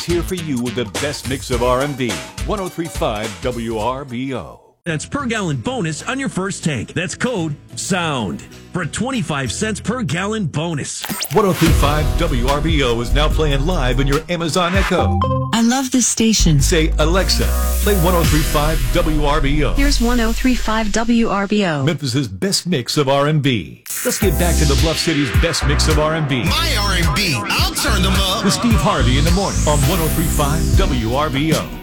Here for you with the best mix of R&B. 103.5 WRBO. That's per gallon bonus on your first tank. That's code SOUND for a 25 cents per gallon bonus. 103.5 WRBO is now playing live in your Amazon Echo. I love this station. Say, Alexa, play 103.5 WRBO. Here's 103.5 WRBO. Memphis's best mix of R&B. Let's get back to the Bluff City's best mix of R&B. My R&B, I'll turn them up. With Steve Harvey in the morning on 103.5 WRBO.